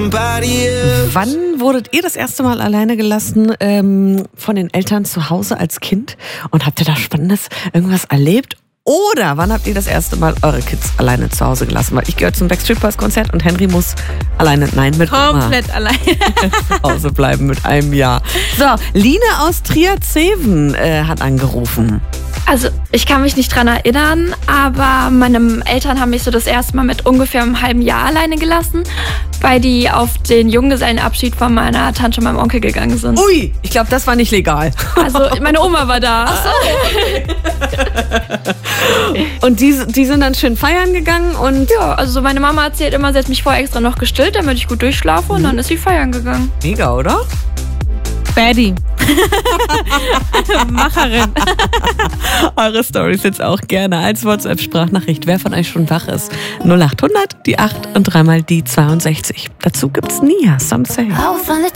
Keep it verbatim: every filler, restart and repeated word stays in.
Wann wurdet ihr das erste Mal alleine gelassen ähm, von den Eltern zu Hause als Kind? Und habt ihr da Spannendes irgendwas erlebt? Oder wann habt ihr das erste Mal eure Kids alleine zu Hause gelassen? Weil ich gehöre zum Backstreet Boys Konzert und Henry muss alleine, nein, mit Komplett Oma alleine. zu Hause bleiben mit einem Jahr. So, Line aus Trier-Zeven äh, hat angerufen. Also ich kann mich nicht dran erinnern, aber meine Eltern haben mich so das erste Mal mit ungefähr einem halben Jahr alleine gelassen, weil die auf den Junggesellenabschied von meiner Tante und meinem Onkel gegangen sind. Ui, ich glaube, das war nicht legal. Also meine Oma war da. Ach so. Und die, die sind dann schön feiern gegangen und... Ja, also meine Mama erzählt immer, sie hat mich vorher extra noch gestillt, damit ich gut durchschlafe, und dann ist sie feiern gegangen. Mega, oder? Baddie. Macherin. Eure Storys jetzt auch gerne als WhatsApp-Sprachnachricht. Wer von euch schon wach ist? null acht hundert, die acht und dreimal die zweiundsechzig. Dazu gibt's Nia, Some Say.